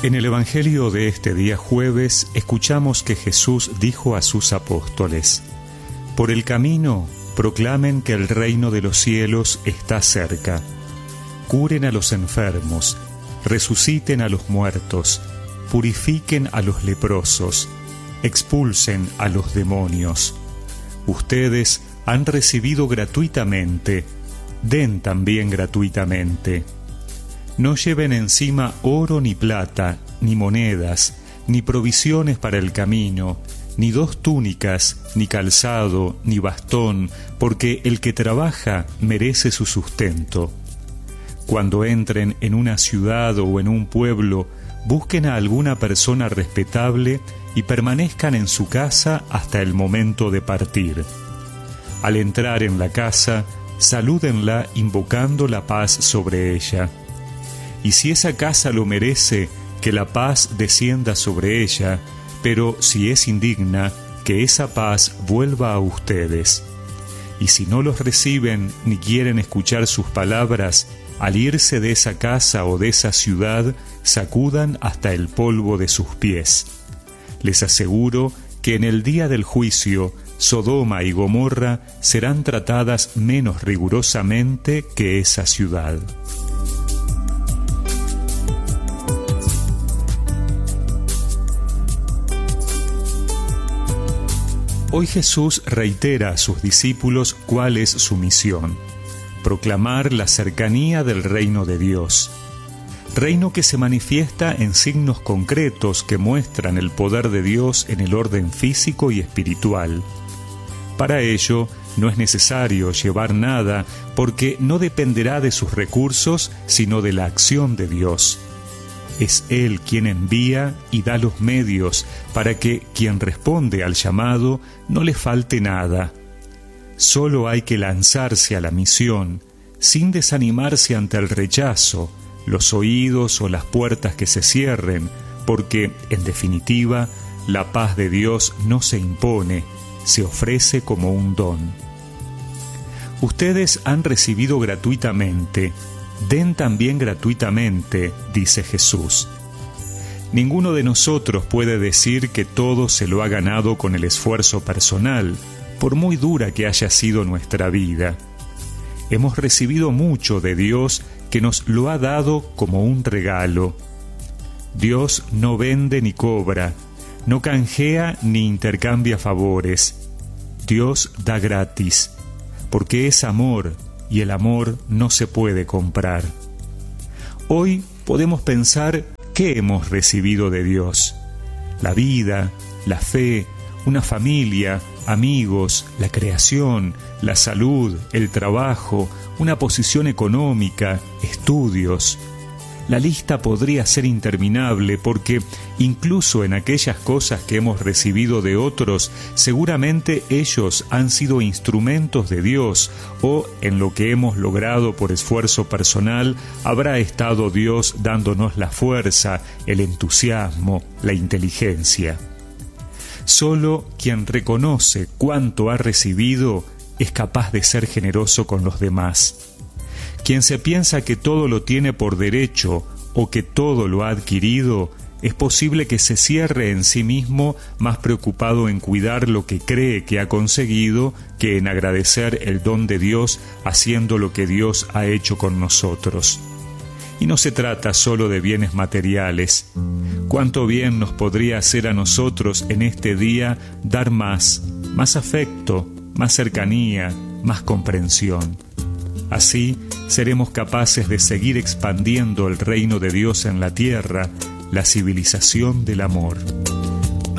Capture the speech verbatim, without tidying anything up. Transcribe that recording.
En el Evangelio de este día jueves escuchamos que Jesús dijo a sus apóstoles: por el camino proclamen que el reino de los cielos está cerca. Curen a los enfermos, resuciten a los muertos, purifiquen a los leprosos, expulsen a los demonios. Ustedes han recibido gratuitamente, den también gratuitamente. No lleven encima oro ni plata, ni monedas, ni provisiones para el camino, ni dos túnicas, ni calzado, ni bastón, porque el que trabaja merece su sustento. Cuando entren en una ciudad o en un pueblo, busquen a alguna persona respetable y permanezcan en su casa hasta el momento de partir. Al entrar en la casa, salúdenla invocando la paz sobre ella. Y si esa casa lo merece, que la paz descienda sobre ella, pero si es indigna, que esa paz vuelva a ustedes. Y si no los reciben ni quieren escuchar sus palabras, al irse de esa casa o de esa ciudad, sacudan hasta el polvo de sus pies. Les aseguro que en el día del juicio, Sodoma y Gomorra serán tratadas menos rigurosamente que esa ciudad. Hoy Jesús reitera a sus discípulos cuál es su misión: proclamar la cercanía del reino de Dios. Reino que se manifiesta en signos concretos que muestran el poder de Dios en el orden físico y espiritual. Para ello, no es necesario llevar nada, porque no dependerá de sus recursos, sino de la acción de Dios. Es Él quien envía y da los medios para que quien responde al llamado no le falte nada. Solo hay que lanzarse a la misión, sin desanimarse ante el rechazo, los oídos o las puertas que se cierren, porque, en definitiva, la paz de Dios no se impone, se ofrece como un don. Ustedes han recibido gratuitamente, den también gratuitamente, dice Jesús. Ninguno de nosotros puede decir que todo se lo ha ganado con el esfuerzo personal, por muy dura que haya sido nuestra vida. Hemos recibido mucho de Dios que nos lo ha dado como un regalo. Dios no vende ni cobra, no canjea ni intercambia favores. Dios da gratis, porque es amor, y el amor no se puede comprar. Hoy podemos pensar qué hemos recibido de Dios: la vida, la fe, una familia, amigos, la creación, la salud, el trabajo, una posición económica, estudios. La lista podría ser interminable porque incluso en aquellas cosas que hemos recibido de otros, seguramente ellos han sido instrumentos de Dios, o en lo que hemos logrado por esfuerzo personal, habrá estado Dios dándonos la fuerza, el entusiasmo, la inteligencia. Solo quien reconoce cuánto ha recibido es capaz de ser generoso con los demás. Quien se piensa que todo lo tiene por derecho o que todo lo ha adquirido, es posible que se cierre en sí mismo, más preocupado en cuidar lo que cree que ha conseguido que en agradecer el don de Dios haciendo lo que Dios ha hecho con nosotros. Y no se trata solo de bienes materiales. Cuánto bien nos podría hacer a nosotros en este día dar más, más afecto, más cercanía, más comprensión. Así seremos capaces de seguir expandiendo el reino de Dios en la tierra, la civilización del amor.